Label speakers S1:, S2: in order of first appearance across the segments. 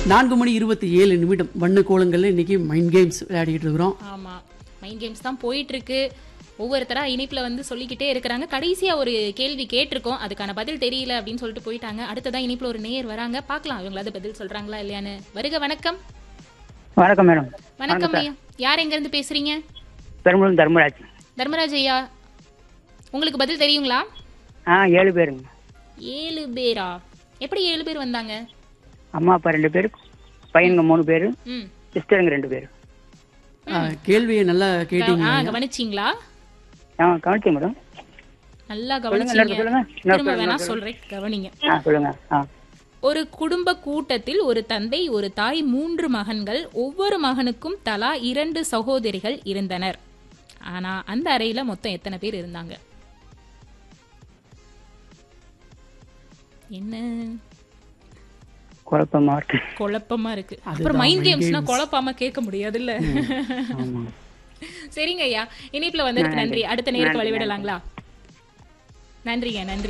S1: 4:27 வண்ண கோலங்கள்ல இன்னைக்கு mind games விளையாடிட்டு இருக்கிறோம்.
S2: ஆமா, மைண்ட் கேம்ஸ் தான் போயிட்டு இருக்கு. ஒவ்வொருத்தரா இணைப்புல வந்து சொல்லிக்கிட்டே இருக்கிறாங்க. கடைசியா ஒரு கேள்வி கேட்டிருக்கோம், அதுக்கான பதில் தெரியல அப்படின்னு சொல்லிட்டு போயிட்டாங்க. அடுத்ததான் இணைப்புல ஒரு நேயர் வராங்க, பார்க்கலாம் இவங்களாவது பதில் சொல்றாங்களா இல்லையான்னு. வருக, வணக்கம்.
S3: வணக்கம் மேடம்.
S2: வணக்கம் ஐயா, யார் எங்க இருந்து பேசுறீங்க?
S3: பெரும்பலூர் தர்மராஜ்.
S2: தர்மராஜ் ஐயா, உங்களுக்கு பதில் தெரியுங்களா?
S3: 7 பேருங்க.
S2: 7 பேரா? எப்படி 7 பேர் வந்தாங்க?
S3: அம்மா அப்பா 2 பேரு, பையனுங்க 3 பேரு,
S2: ம்,
S3: சிஸ்டருங்க 2 பேரு.
S1: கேள்வியை நல்லா கேட்டீங்க.
S2: கவனிச்சிங்களா?
S3: கவனிச்சேன் மேடம்.
S2: நல்லா
S3: சொல்லுங்க,
S2: கவனிச்சீங்க.
S3: சொல்லுங்க.
S2: திரும்ப வேணா சொல்றேன், கவனிங்க.
S3: சொல்லுங்க.
S2: ஒரு குடும்ப கூட்டத்தில் ஒரு தந்தை, ஒரு தாய், 3 மகன்கள். ஒவ்வொரு மகனுக்கும் தலா 2 சகோதரிகள் இருந்தனர். ஆனா அந்த அறையில மொத்தம் எத்தனை பேர் இருந்தாங்க? என்ன
S3: குழப்பமா
S2: இருக்கு. அப்புறம் மைண்ட் கேம்ஸ்னா குழப்பாம கேட்க முடியாதுல்ல. சரிங்க ஐயா, இணைப்புல வந்ததுக்கு நன்றி. அடுத்த நேருக்கு வழிவிடலாங்களா? நன்றிங்க, நன்றி.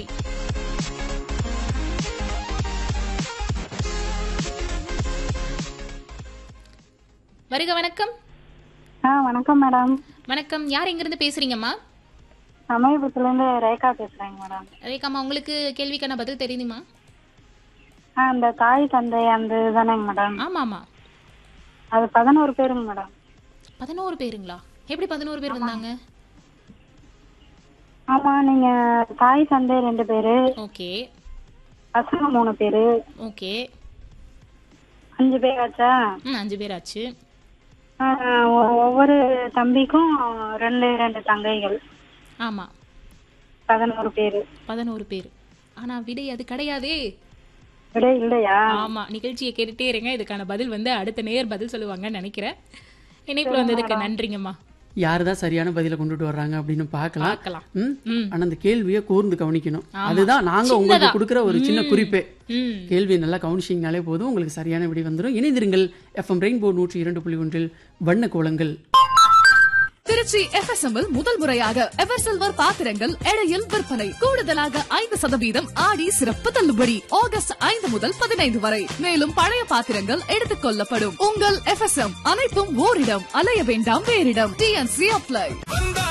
S2: வருக, வணக்கம்.
S4: வணக்கம் மேடம்.
S2: வணக்கம், யார் எங்க இருந்து பேசுறீங்கம்மா?
S4: சமயபுரத்துல இருந்து ரேகா பேசுறேங்க மேடம்.
S2: ரேகாமா, உங்களுக்கு கேள்விக்கான பதில் தெரியுமா?
S4: அந்த தாய் தந்தை அந்த தானேங்க மேடம்?
S2: ஆமா ஆமா,
S4: அது 11 பேருங்க மேடம்.
S2: 11 பேருங்களா? எப்படி 11 பேர் வந்தாங்க?
S4: ஆமா, நீங்க தாய் தந்தை 2 பேரு,
S2: ஓகே,
S4: பசங்க 3 பேரு,
S2: ஓகே,
S4: 5 பேர் ஆச்சா?
S2: 5 பேர் ஆச்சு.
S4: ஒவ்வொரு தம்பிக்கும் 2 தங்கைகள்.
S2: ஆமா,
S4: 11 பேரு.
S2: 11 பேர். ஆனா விடை அது கிடையாதே.
S4: விடை இல்லையா?
S2: ஆமா, நிகழ்ச்சியை கேட்டுட்டே இருங்க, இதுக்கான பதில் வந்து அடுத்த நேயர் பதில் சொல்லுவாங்கன்னு நினைக்கிறேன். இணைப்புல வந்ததுக்கு நன்றிங்கம்மா.
S1: யாருதான் சரியான பதில கொண்டுட்டு வர்றாங்க அப்படின்னு பார்க்கலாம்.
S2: ம்.
S1: ஆனா அந்த கேள்வியை கூர்ந்து கவனிக்கணும். அதுதான் நாங்க உங்களுக்கு கொடுக்கிற ஒரு சின்ன குறிப்பே. கேள்வியை நல்லா கவனிச்சிங்கனாலே போதும், உங்களுக்கு சரியான விடை வந்துடும். இணைந்திருங்கள் FM ரெயின்போ 102.1 வண்ண கோலங்கள்.
S5: திருச்சி FSM முதல் முறையாக எவர் சில்வர் பாத்திரங்கள் எடையில் விற்பனை. கூடுதலாக 5% ஆடி சிறப்பு தள்ளுபடி. ஆகஸ்ட் 5 முதல் 15 வரை. மேலும் பழைய பாத்திரங்கள் எடுத்துக் கொள்ளப்படும். உங்கள் FSM அனைத்தும் ஓரிடம், அலைய வேண்டாம் வேறிடம். TNC apply.